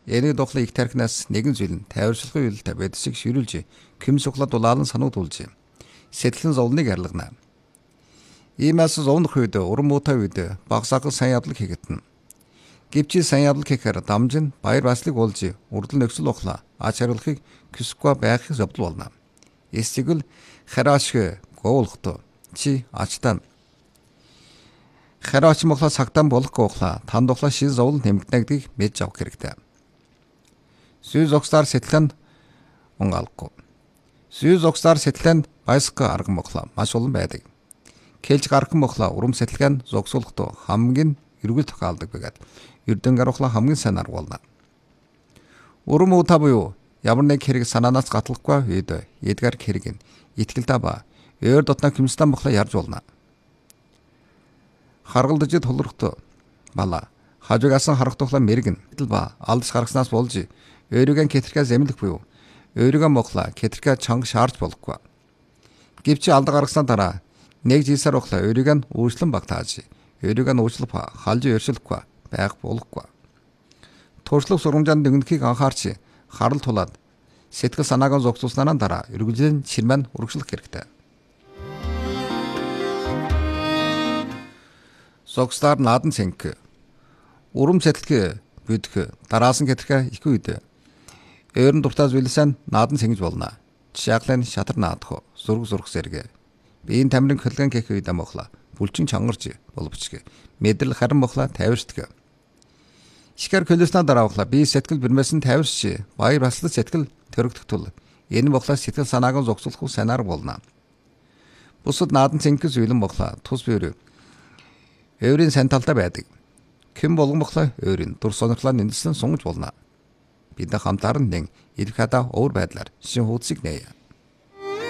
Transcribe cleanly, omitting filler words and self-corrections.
Энийг духлын их тархинаас нэгэн зүйл нь тайварчлахын үйлдэл байдсыг ширүүлж, küм суглаад дулаалан санагдуулж, сэтгэлэн зовлоныг арилгана. Иймээс зовнох үед уран муутай үед багсаах сайн явдал хийгдэнэ. Гэвч сайн явдал хийхээр дамжин баяр баясгалыг уулж, урдл нөхцөл ухлаа ач хариулахыг хүсэхгүй байхыг зовдол болно. Эсвэл харааш гоолхто чи ачтан харааш мохла цагтан болох гоохла тан духла шин зовлон нэмэгдэнэ гэдгийг мэдж авах хэрэгтэй. Сүй зогсоор сэтгэлэнд унгаалгүй. Сүй зогсоор сэтгэлэнд баясгалгүй арга мохла маш олон байдаг. Кэлж гарах мохла урам сэтгэлгэнд зогсуулахдаа хамгийн эргүүл тохиолдог байгаад эрдэн гарахла хамгийн сайн арга болно. Урам уу та буюу ямар нэг хэрэг санаанаас гатлахгүй үед эдгээр хэрэг нь итгэлтэй ба өөр дотноо хэмстэн мохла ярж болно. Харгалдаж тулрахт бала хажуугаас харах тухлаа мэргэн ба алдаж гаргаснаас болж өөрийгөө кэтрикаа зэмлэх буюу өөрийгөө мохла кэтрикаа чанга шаарч болохгүй. Гэвч алдар гаргаснаа дараа нэг жилсээр ухлаа өөрийгөө өөрчлөн багтааж өөрийгөө өөрчлөх халж өршөлөхгүй байх болохгүй. Туршлага сургамжаанд нэгнхийг анхаарч харал тулаад сэтгэл санаагаа зогсуулснаа дараа эргэлзээний чирмэн урагшлах хэрэгтэй. Зогслаар наадан цэнг. Урам сэтгэлгээ бүдэх дараасан гэтрхэ их үед өөрн дуртай зүйлсэн наадан цэнгэж болно. Жишээглэн шатар наадах зург зэрэг. Биеийн тамирын хөлгөн гэх үед амохла бүлчин чангарч боловчг. Мэдрэл харин мохла тайварчдаг. Шикар хөлөөснөө дараахла бие сэтгэл бэрмэсэн тайварч баяр баясгал сэтгэл төрөгдөх тул энэ мохла сэтгэл санаагаа зогсуулах санаар болно. Бусад наадан цэнгэж зүйлэн мохла тус бие өөрийн сайн талтай байдаг. Хэн болгон мохла өөрийн дур сонирхлоо нэмсэн сунгаж болно. Бид хамтаар нэг ирэх хада өөр байдлаар шин хуудсыг нээе.